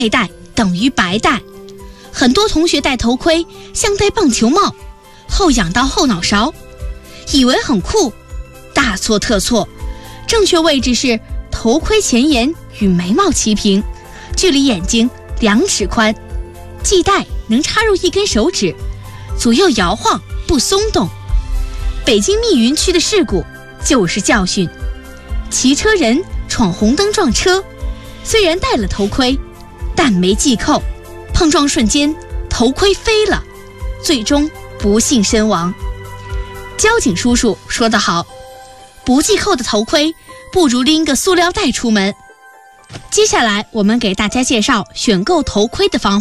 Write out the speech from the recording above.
黑戴等于白戴。很多同学戴头盔像戴棒球帽，后仰到后脑勺，以为很酷，大错特错。正确位置是头盔前沿与眉毛齐平，距离眼睛2指宽，系带能插入1根手指，左右摇晃不松动。北京密云区的事故就是教训。骑车人闯红灯撞车，虽然戴了头盔，但没系扣，碰撞瞬间头盔飞了，最终不幸身亡。交警叔叔说得好，不系扣的头盔不如拎个塑料袋出门。接下来我们给大家介绍选购头盔的方法。